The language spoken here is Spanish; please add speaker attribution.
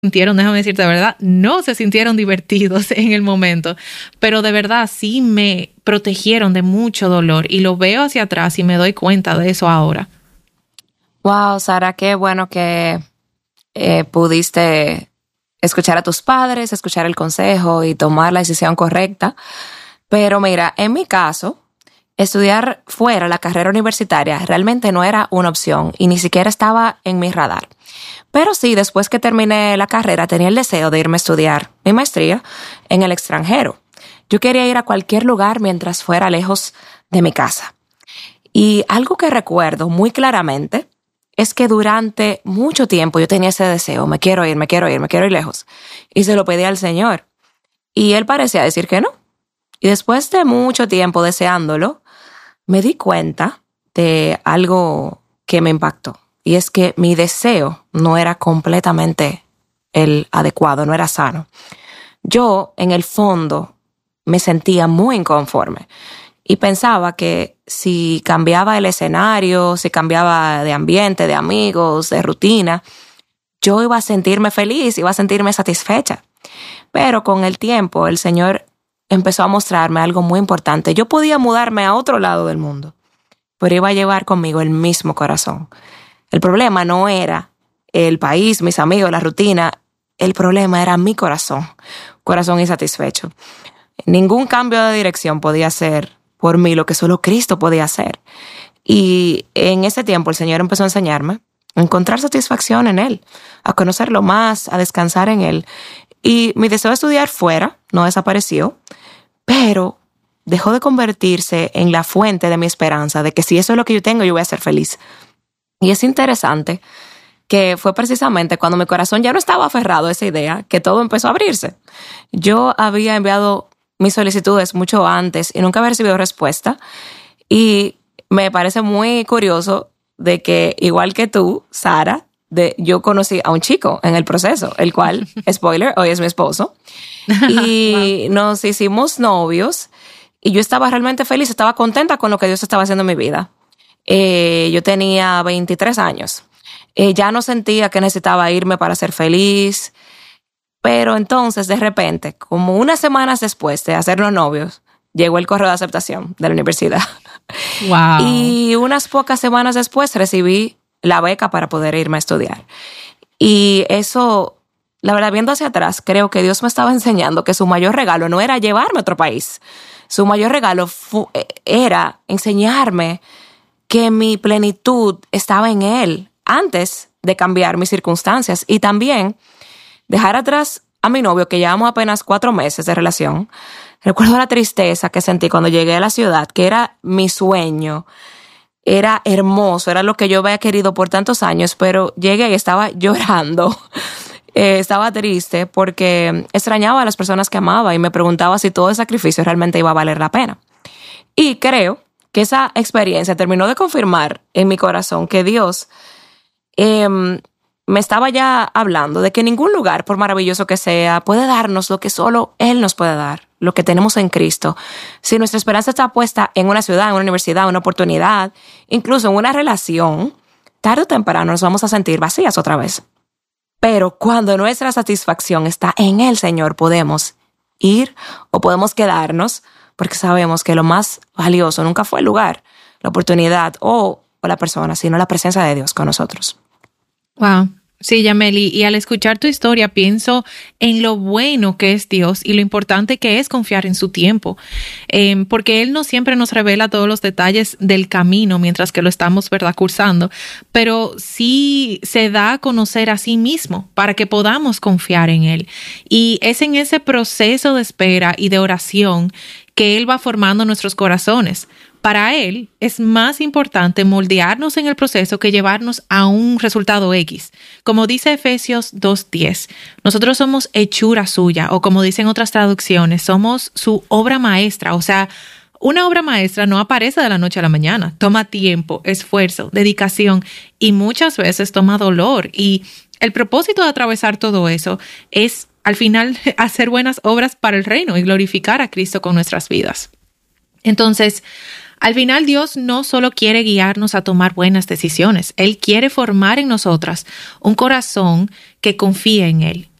Speaker 1: sintieron, déjame decirte de verdad, no se sintieron divertidos en el momento, pero de verdad sí me protegieron de mucho dolor y lo veo hacia atrás y me doy cuenta de eso ahora.
Speaker 2: Wow, Sara, qué bueno que pudiste escuchar a tus padres, escuchar el consejo y tomar la decisión correcta. Pero mira, en mi caso, estudiar fuera la carrera universitaria realmente no era una opción y ni siquiera estaba en mi radar. Pero sí, después que terminé la carrera, tenía el deseo de irme a estudiar mi maestría en el extranjero. Yo quería ir a cualquier lugar mientras fuera lejos de mi casa. Y algo que recuerdo muy claramente es que durante mucho tiempo yo tenía ese deseo, me quiero ir lejos. Y se lo pedí al Señor. Y Él parecía decir que no. Y después de mucho tiempo deseándolo, me di cuenta de algo que me impactó. Y es que mi deseo no era completamente el adecuado, no era sano. Yo, en el fondo, me sentía muy inconforme. Y pensaba que si cambiaba el escenario, si cambiaba de ambiente, de amigos, de rutina, yo iba a sentirme feliz, iba a sentirme satisfecha. Pero con el tiempo, el Señor empezó a mostrarme algo muy importante. Yo podía mudarme a otro lado del mundo, pero iba a llevar conmigo el mismo corazón. El problema no era el país, mis amigos, la rutina. El problema era mi corazón insatisfecho. Ningún cambio de dirección podía hacer por mí lo que solo Cristo podía hacer. Y en ese tiempo el Señor empezó a enseñarme a encontrar satisfacción en Él, a conocerlo más, a descansar en Él. Y mi deseo de estudiar fuera no desapareció, pero dejó de convertirse en la fuente de mi esperanza, de que si eso es lo que yo tengo, yo voy a ser feliz. Y es interesante que fue precisamente cuando mi corazón ya no estaba aferrado a esa idea que todo empezó a abrirse. Yo había enviado mis solicitudes mucho antes y nunca había recibido respuesta. Y me parece muy curioso de que, igual que tú, Sara, yo conocí a un chico en el proceso, el cual, spoiler, hoy es mi esposo. Y wow, nos hicimos novios y yo estaba realmente feliz, estaba contenta con lo que Dios estaba haciendo en mi vida. Yo tenía 23 años. Ya no sentía que necesitaba irme para ser feliz. Pero entonces, de repente, como unas semanas después de hacernos novios, llegó el correo de aceptación de la universidad.
Speaker 1: Wow.
Speaker 2: Y unas pocas semanas después recibí la beca para poder irme a estudiar. Y eso, la verdad, viendo hacia atrás, creo que Dios me estaba enseñando que su mayor regalo no era llevarme a otro país. Su mayor regalo era enseñarme que mi plenitud estaba en Él antes de cambiar mis circunstancias. Y también dejar atrás a mi novio, que llevamos apenas 4 meses de relación. Recuerdo la tristeza que sentí cuando llegué a la ciudad, que era mi sueño. Era hermoso, era lo que yo había querido por tantos años, pero llegué y estaba llorando. Estaba triste porque extrañaba a las personas que amaba y me preguntaba si todo el sacrificio realmente iba a valer la pena. Y creo que esa experiencia terminó de confirmar en mi corazón que Dios me estaba ya hablando de que ningún lugar, por maravilloso que sea, puede darnos lo que solo Él nos puede dar, lo que tenemos en Cristo. Si nuestra esperanza está puesta en una ciudad, en una universidad, en una oportunidad, incluso en una relación, tarde o temprano nos vamos a sentir vacías otra vez. Pero cuando nuestra satisfacción está en el Señor, podemos ir o podemos quedarnos, porque sabemos que lo más valioso nunca fue el lugar, la oportunidad o la persona, sino la presencia de Dios con nosotros.
Speaker 1: Wow. Sí, Yameli, y al escuchar tu historia pienso en lo bueno que es Dios y lo importante que es confiar en su tiempo, porque Él no siempre nos revela todos los detalles del camino mientras que lo estamos, ¿verdad?, cursando, pero sí se da a conocer a sí mismo para que podamos confiar en Él. Y es en ese proceso de espera y de oración que Él va formando nuestros corazones. Para Él es más importante moldearnos en el proceso que llevarnos a un resultado X. Como dice Efesios 2:10, nosotros somos hechura suya, o como dicen otras traducciones, somos su obra maestra. O sea, una obra maestra no aparece de la noche a la mañana. Toma tiempo, esfuerzo, dedicación y muchas veces toma dolor. Y el propósito de atravesar todo eso es, al final, hacer buenas obras para el reino y glorificar a Cristo con nuestras vidas. Entonces, Al final, Dios no solo quiere guiarnos a tomar buenas decisiones, Él quiere formar en nosotras un corazón que confíe en Él.